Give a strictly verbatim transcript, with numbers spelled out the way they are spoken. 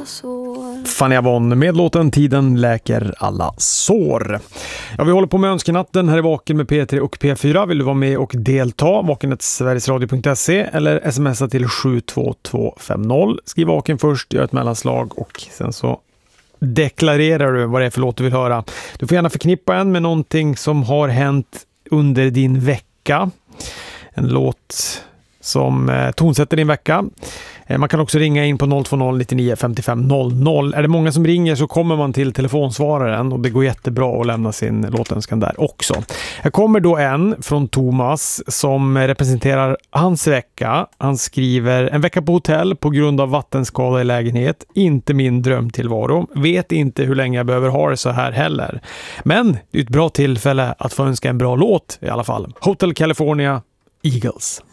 sår. Fanny Avon med låten Tiden läker alla sår. Ja, vi håller på med önskenatten här i Vaken med P tre och P fyra. Vill du vara med och delta? vaken snabel-a sverigesradio punkt se eller smsa till sju två två fem noll. Skriv Vaken först, gör ett mellanslag och sen så deklarerar du vad det är för låt du vill höra. Du får gärna förknippa en med någonting som har hänt under din vecka. En låt som eh, tonsätter din vecka. Eh, man kan också ringa in på noll två noll nittionio femtiofem noll noll. Är det många som ringer så kommer man till telefonsvararen och det går jättebra att lämna sin låtönskan där också. Här kommer då en från Thomas som representerar hans vecka. Han skriver: en vecka på hotell på grund av vattenskada i lägenhet. Inte min drömtillvaro. Vet inte hur länge jag behöver ha det så här heller. Men det är ett bra tillfälle att få önska en bra låt i alla fall. Hotel California, Eagles.